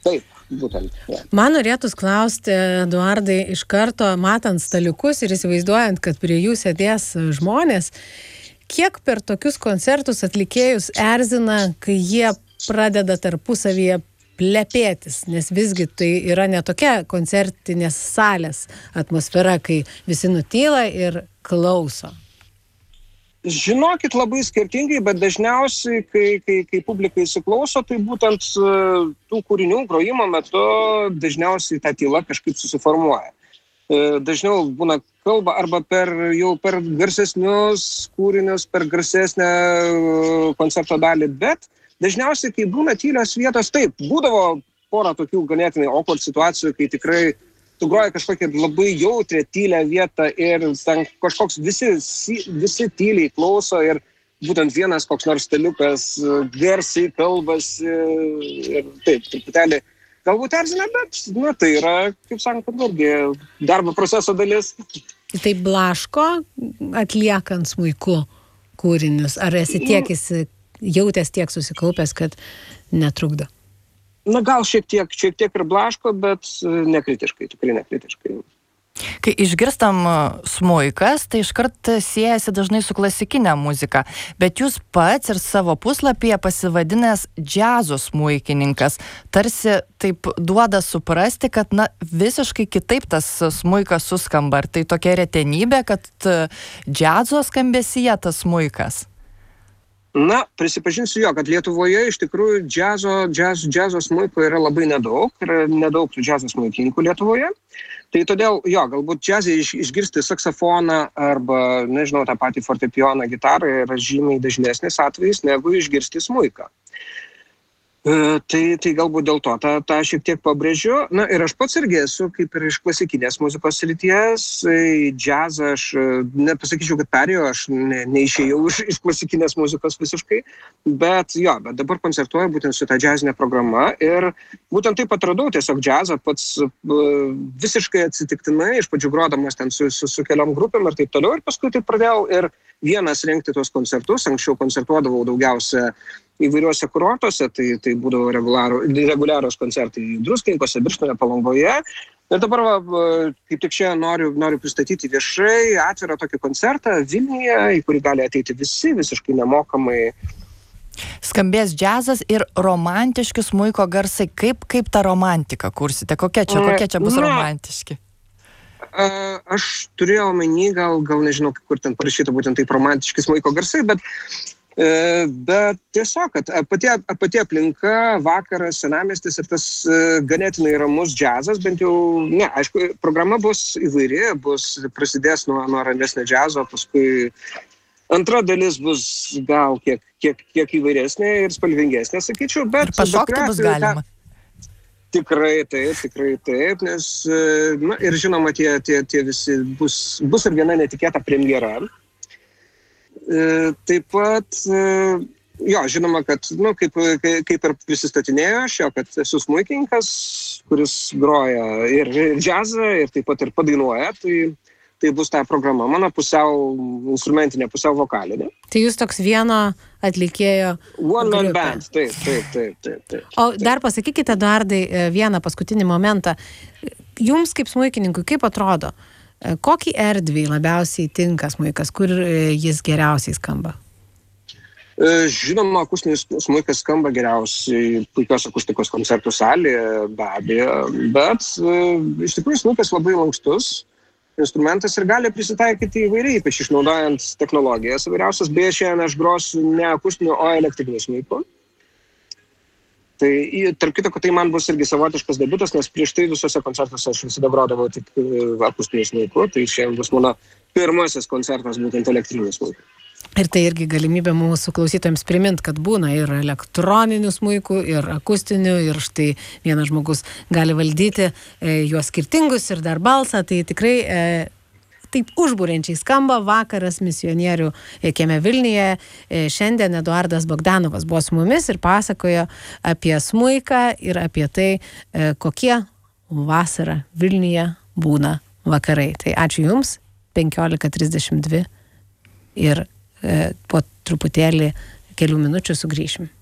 Taip, būtent. Ja. Man norėtųs klausti, Eduardai, iš karto matant staliukus ir įsivaizduojant, kad prie jų sėdės žmonės, kiek per tokius koncertus atlikėjus erzina, kai jie pradeda tarpusavyje plepėtis, nes visgi tai yra ne tokia koncertinės salės atmosfera, kai visi nutyla ir klauso. Žinokit, labai skirtingai, bet dažniausiai, kai publika įsiklauso, tai būtent tų kūrinių grojimo metu dažniausiai ta tyla kažkaip susiformuoja. Dažniau būna kalba arba per garsesnius kūrinius, per garsesnę koncerto dalį, bet dažniausiai, kai būna tylios vietos, taip, būdavo porą tokių ganėtinai awkward situacijų, kai tikrai tu groji kažkokią labai jautrią tylią vietą ir ten kažkoks visi tyliai klauso ir būtent vienas koks nors staliukas garsiai kalbasi ir taip, truputėlį galbūt erzina, bet tai yra, kaip sakant, irgi darbo proceso dalis. Tai blaško atliekant smuiku kūrinius, ar esi jautęs tiek susikaupęs, kad netrukdo? Na, gal šiek tiek ir blaško, bet nekritiškai, tikrai nekritiškai. Kai išgirstam smuikas, tai iškart siejasi dažnai su klasikinė muzika, bet jūs pats ir savo puslapyje pasivadinęs džiazo smuikininkas, tarsi taip duoda suprasti, kad visiškai kitaip tas smuikas suskamba. Ar tai tokia retenybė, kad džiazo skambesyje tas smuikas? Na, prisipažinsiu kad Lietuvoje iš tikrųjų džiazo smuiko yra labai nedaug, yra nedaug tų džiazo smuikininkų Lietuvoje. Tai todėl, galbūt džiazai išgirsti saksofoną arba, nežinau, tą patį fortepijoną, gitarą yra žymiai dažnesnis atvejis, negu išgirsti smuiką. Tai galbūt dėl to tą šiek tiek pabrėžiu. Na ir aš pats irgi esu kaip ir iš klasikinės muzikos srities. Džiazą aš nepasakyčiau, kad perėjau, aš neišėjau iš klasikinės muzikos visiškai, bet dabar koncertuoju būtent su ta džiazinė programa ir būtent taip atradau tiesiog džiazą pats visiškai atsitiktinai, iš pradžių grodamas ten su keliom grupėm ir taip toliau ir paskui taip pradėjau ir vienas rengti tuos koncertus. Anksčiau koncertuodavau daugiausia įvairiuose kurortuose, tai būdavo reguliarūs koncertai Druskininkuose, Birštone, Palangoje. Ir dabar kaip tik čia noriu pristatyti viešai atvirą tokį koncertą Vilniuje, į kurį gali ateiti visi visiškai nemokamai. Skambės džiazas ir romantiški smuiko garsai. Kaip tą romantiką kursite? Kokie čia bus romantiški? Aš turėjau omeny, gal nežinau, kur ten parašyta būtent taip romantiški smuiko garsai, bet tiesiog, kad pati aplinka, vakaras, senamiestis ir tas ganėtinai ramus džiazas, bent jau, aišku, programa bus įvairi, prasidės nuo ramesnio džiazo, paskui antra dalis bus gal kiek įvairesnė ir spalvingesnė, sakyčiau, bet... Ir pašokti bus galima. Tikrai taip, nes, ir žinoma, tie visi bus ir viena netikėta premjera. Taip pat, žinoma, kad, kaip ir prisistatinėjo aš, kad esu smuikininkas, kuris groja ir džiazą, ir taip pat ir padainuoja, tai bus ta programa, mano pusiau instrumentinė, pusiau vokalinė. Tai jūs toks vieno atlikėjo One man band, taip. O dar pasakykite, Eduardai, vieną paskutinį momentą. Jums kaip smuikininkui, kaip atrodo? Kokį erdvį labiausiai tinka smuikas, kur jis geriausiai skamba? Žinoma, akustinis smuikas skamba geriausiai puikios akustikos koncertų salėje, be abejo, bet iš tikrųjų smuikas labai lankstus instrumentas ir gali prisitaikyti įvairiai, ypač išnaudojant technologijas įvairiausias. Beje, šiandien aš grosiu ne akustiniu, o elektriniu smuiku. Tai, tarp kito, kad tai man bus irgi savotiškas debiutas, nes prieš tai visuose koncertuose aš visada grodavau tik akustiniu smuiku, tai šiandien bus mano pirmasis koncertas būtent elektriniu smuiku. Ir tai irgi galimybė mūsų klausytojams primint, kad būna ir elektroninių smuikų, ir akustinių, ir štai vienas žmogus gali valdyti juos skirtingus ir dar balsą, tai tikrai taip užburiančiai skamba vakaras misionierių kieme Vilniuje. Šiandien Eduardas Bogdanovas buvo su mumis ir pasakojo apie smuiką ir apie tai, kokie vasarą Vilniuje būna vakarai. Tai ačiū Jums, 15:32 ir po truputėlį kelių minučių sugrįšim.